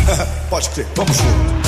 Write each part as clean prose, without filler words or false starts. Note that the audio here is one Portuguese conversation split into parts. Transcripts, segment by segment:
Pode crer, vamos junto.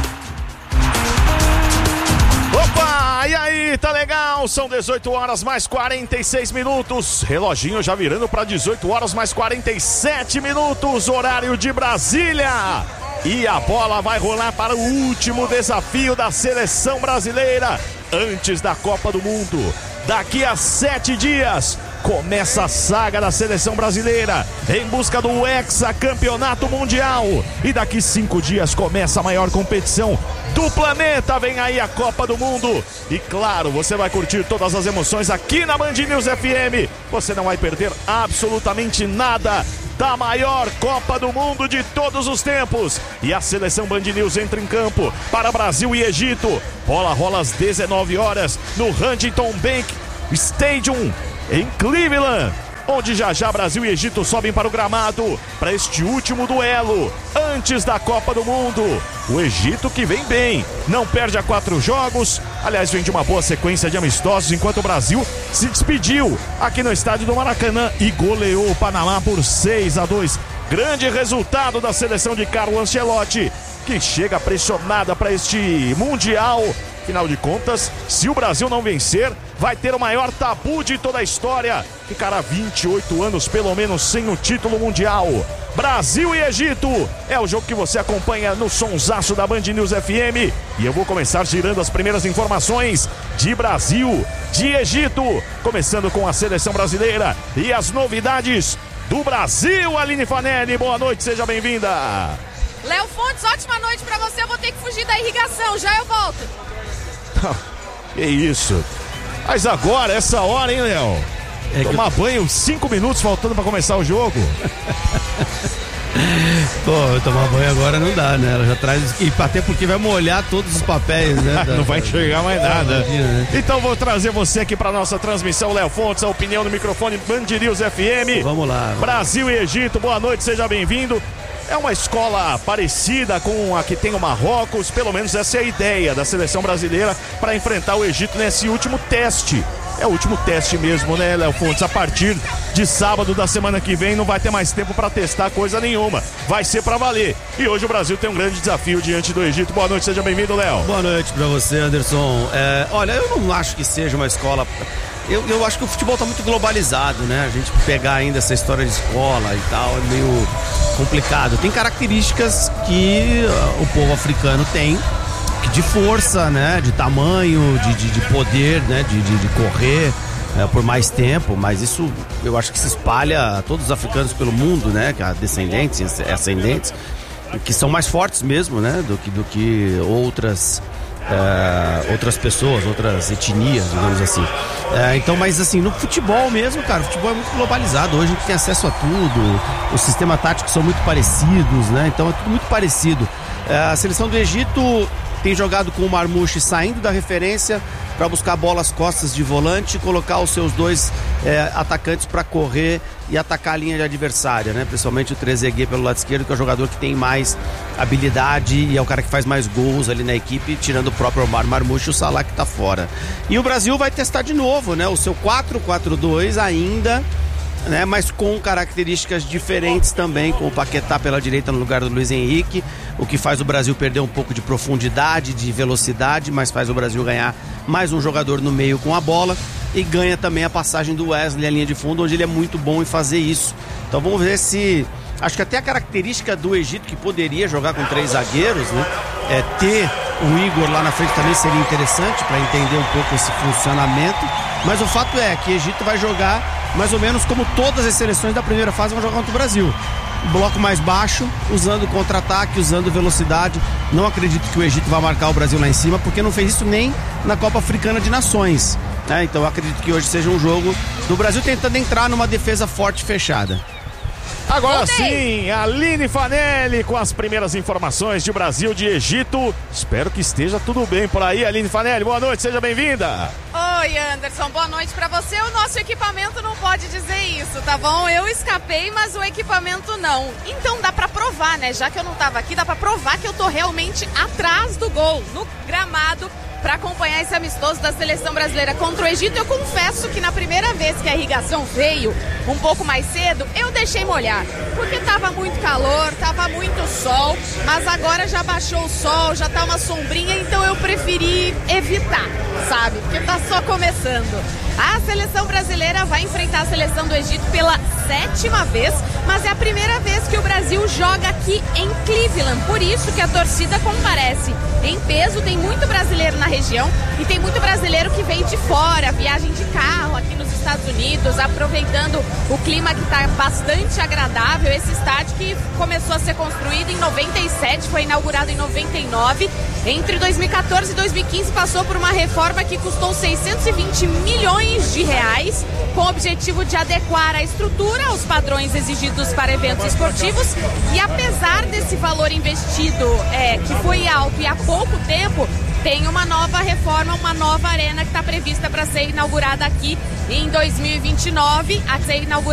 Opa, e aí, tá legal? São 18 horas mais 46 minutos. Reloginho já virando para 18 horas mais 47 minutos, horário de Brasília. E a bola vai rolar para o último desafio da seleção brasileira antes da Copa do Mundo. Daqui a 7 dias começa a saga da seleção brasileira em busca do hexacampeonato mundial. E daqui 5 dias começa a maior competição do planeta. Vem aí a Copa do Mundo. E claro, você vai curtir todas as emoções aqui na Band News FM. Você não vai perder absolutamente nada da maior Copa do Mundo de todos os tempos. E a seleção Band News entra em campo para Brasil e Egito. Bola rola às 19 horas no Huntington Bank Stadium em Cleveland, onde já Brasil e Egito sobem para o gramado para este último duelo antes da Copa do Mundo. O Egito que vem bem, não perde a 4 jogos, aliás vem de uma boa sequência de amistosos, enquanto o Brasil se despediu aqui no estádio do Maracanã e goleou o Panamá por 6-2. Grande resultado da seleção de Carlo Ancelotti, que chega pressionada para este Mundial. Afinal de contas, se o Brasil não vencer, vai ter o maior tabu de toda a história. Ficará 28 anos pelo menos sem o título mundial. Brasil e Egito é o jogo que você acompanha no sonsaço da Band News FM. E eu vou começar girando as primeiras informações de Brasil, de Egito, começando com a seleção brasileira e as novidades do Brasil. Aline Fanelli, boa noite, seja bem-vinda. Léo Fontes, ótima noite pra você. Eu vou ter que fugir da irrigação, já eu volto. Que isso? Mas agora, essa hora, hein, Léo? Tomar banho 5 minutos faltando pra começar o jogo. Pô, tomar banho agora não dá, né? Ela já traz. E até porque vai molhar todos os papéis, né? Não vai enxergar mais nada. Né? Então vou trazer você aqui pra nossa transmissão, Léo Fontes, a opinião no microfone Band News FM. Vamos lá. Brasil e Egito, boa noite, seja bem-vindo. É uma escola parecida com a que tem o Marrocos, pelo menos essa é a ideia da seleção brasileira para enfrentar o Egito nesse último teste. É o último teste mesmo, né, Léo Fontes? A partir de sábado da semana que vem não vai ter mais tempo para testar coisa nenhuma. Vai ser para valer. E hoje o Brasil tem um grande desafio diante do Egito. Boa noite, seja bem-vindo, Léo. Boa noite para você, Anderson. Olha, eu não acho que seja uma escola... Eu acho que o futebol tá muito globalizado, né? A gente pegar ainda essa história de escola e tal é meio complicado. Tem características que o povo africano tem, de força, né? De tamanho, de poder, né? De correr por mais tempo, mas isso eu acho que se espalha a todos os africanos pelo mundo, né? Descendentes e ascendentes, que são mais fortes mesmo, né? Do que outras pessoas, outras etnias, digamos assim. Então, mas assim, no futebol mesmo, cara, o futebol é muito globalizado. Hoje a gente tem acesso a tudo, os sistemas táticos são muito parecidos, né? Então é tudo muito parecido. A seleção do Egito tem jogado com o Marmouche saindo da referência para buscar bolas costas de volante e colocar os seus dois atacantes para correr e atacar a linha de adversária, né? Principalmente o Trezeguet pelo lado esquerdo, que é o jogador que tem mais habilidade e é o cara que faz mais gols ali na equipe, tirando o próprio Omar Marmouche e o Salah, que tá fora. E o Brasil vai testar de novo, né? O seu 4-4-2 ainda, né? Mas com características diferentes também, com o Paquetá pela direita no lugar do Luiz Henrique, o que faz o Brasil perder um pouco de profundidade, de velocidade, mas faz o Brasil ganhar mais um jogador no meio com a bola e ganha também a passagem do Wesley, a linha de fundo, onde ele é muito bom em fazer isso. Então vamos ver se... Acho que até a característica do Egito, que poderia jogar com 3 zagueiros, né? Ter o Igor lá na frente também seria interessante para entender um pouco esse funcionamento. Mas o fato é que o Egito vai jogar mais ou menos como todas as seleções da primeira fase vão jogar contra o Brasil. Bloco mais baixo, usando contra-ataque, usando velocidade. Não acredito que o Egito vá marcar o Brasil lá em cima, porque não fez isso nem na Copa Africana de Nações, né? Então eu acredito que hoje seja um jogo do Brasil tentando entrar numa defesa forte e fechada. Agora sim, Aline Fanelli com as primeiras informações de Brasil, de Egito. Espero que esteja tudo bem por aí, Aline Fanelli. Boa noite, seja bem-vinda. Oi, Anderson, boa noite pra você. O nosso equipamento não pode dizer isso, tá bom? Eu escapei, mas o equipamento não. Então dá pra provar, né? Já que eu não tava aqui, dá pra provar que eu tô realmente atrás do gol, no gramado para acompanhar esse amistoso da seleção brasileira contra o Egito. Eu confesso que na primeira vez que a irrigação veio, um pouco mais cedo, eu deixei molhar, porque tava muito calor, tava muito sol, mas agora já baixou o sol, já tá uma sombrinha, então eu preferi evitar, sabe? Porque tá só começando. A seleção brasileira vai enfrentar a seleção do Egito pela 7ª vez, mas é a primeira vez que o Brasil joga aqui em Cleveland, por isso que a torcida comparece em peso. Tem muito brasileiro na região e tem muito brasileiro que vem de fora, viagem de carro aqui nos Estados Unidos, aproveitando o clima que está bastante agradável. Esse estádio que começou a ser construído em 97, foi inaugurado em 99. Entre 2014 e 2015 passou por uma reforma que custou 620 milhões de reais, com o objetivo de adequar a estrutura aos padrões exigidos para eventos esportivos. E apesar desse valor investido, que foi alto e há pouco tempo, tem uma nova reforma, uma nova arena que está prevista para ser inaugurada aqui em 2029, a ser inaugurada